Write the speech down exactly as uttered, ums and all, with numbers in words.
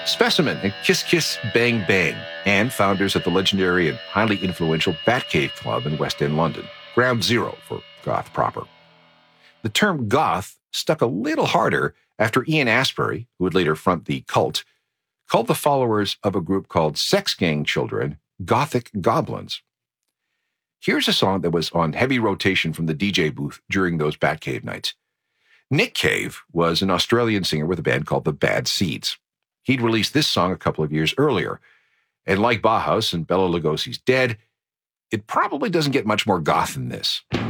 Specimen and Kiss Kiss Bang Bang, and founders of the legendary and highly influential Batcave Club in West End, London, ground zero for goth proper. The term goth stuck a little harder after Ian Astbury, who would later front the Cult, called the followers of a group called Sex Gang Children Gothic Goblins. Here's a song that was on heavy rotation from the D J booth during those Batcave nights. Nick Cave was an Australian singer with a band called the Bad Seeds. He'd released this song a couple of years earlier, and like Bauhaus and Bela Lugosi's Dead, it probably doesn't get much more goth than this.